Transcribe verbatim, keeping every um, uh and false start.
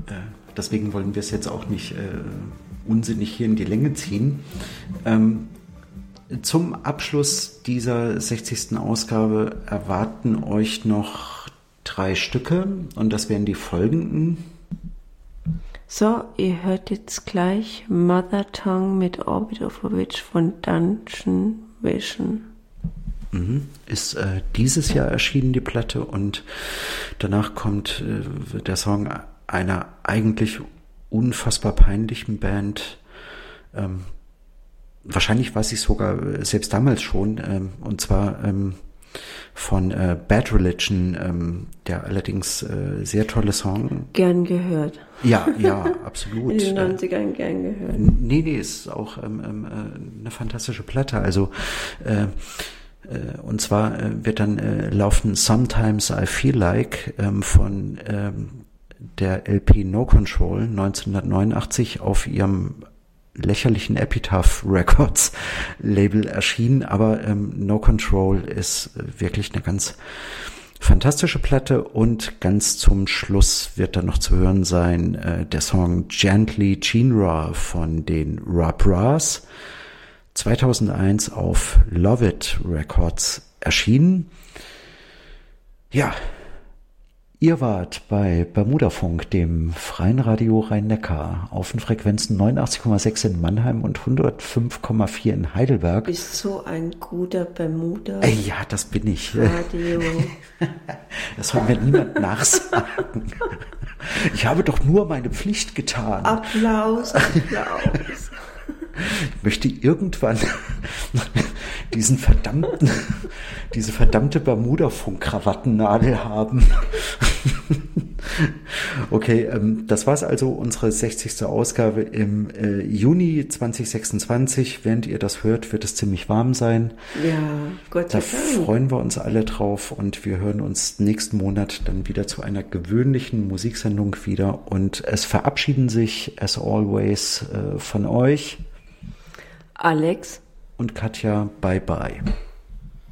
äh, deswegen wollen wir es jetzt auch nicht äh, unsinnig hier in die Länge ziehen. Ähm, zum Abschluss dieser sechzigsten Ausgabe erwarten euch noch drei Stücke und das wären die folgenden. So, ihr hört jetzt gleich Mother Tongue mit Orbit of a Witch von Dungeon Vision. Mhm. Ist äh, dieses Jahr erschienen, die Platte, und danach kommt äh, der Song einer eigentlich unfassbar peinlichen Band. Ähm, wahrscheinlich weiß ich sogar selbst damals schon, ähm, und zwar ähm, von äh, Bad Religion, ähm, der allerdings äh, sehr tolle Song. Gern gehört. Ja, ja, absolut. In den neunzigern gern gehört. Nee, nee, ist auch ähm, ähm, eine fantastische Platte. Also äh, äh, und zwar äh, wird dann äh, laufen Sometimes I Feel Like ähm, von ähm, der L P No Control neunzehnhundertneunundachtzig auf ihrem lächerlichen Epitaph Records Label erschienen, aber ähm, No Control ist äh, wirklich eine ganz fantastische Platte, und ganz zum Schluss wird dann noch zu hören sein äh, der Song Gently Chinra von den Ra Bras, zweitausendeins auf Love It Records erschienen. Ja, ihr wart bei Bermudafunk, dem freien Radio Rhein-Neckar, auf den Frequenzen neunundachtzig Komma sechs in Mannheim und hundertfünf Komma vier in Heidelberg. Du bist so ein guter Bermuda. Äh, ja, das bin ich. Radio. Das soll mir niemand nachsagen. Ich habe doch nur meine Pflicht getan. Applaus, Applaus. Ich möchte irgendwann diesen verdammten, diese verdammte Bermuda-Funk-Krawattennadel haben. Okay, ähm, das war's also, unsere sechzigste Ausgabe im äh, Juni zweitausendsechsundzwanzig. Während ihr das hört, wird es ziemlich warm sein. Ja, Gott sei Dank. Da Dank. freuen wir uns alle drauf, und wir hören uns nächsten Monat dann wieder zu einer gewöhnlichen Musiksendung wieder, und es verabschieden sich as always äh, von euch Alex und Katja. Bye bye.